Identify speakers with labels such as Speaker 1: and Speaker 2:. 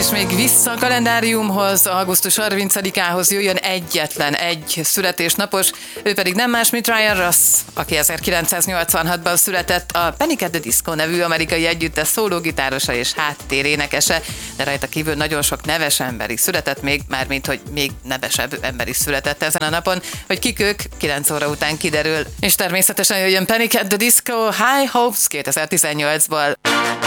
Speaker 1: És még vissza a kalendáriumhoz, augusztus 30-ához jöjjön egyetlen egy születésnapos, ő pedig nem más, mint Ryan Ross, aki 1986-ban született, a Panic! At the Disco nevű amerikai együttes szólógitárosa és háttérénekese, de rajta kívül nagyon sok neves ember is született még, mármint, hogy még nevesebb ember is született ezen a napon, hogy kik ők, 9 óra után kiderül. És természetesen jöjjön Panic! At the Disco, High Hopes 2018-ból.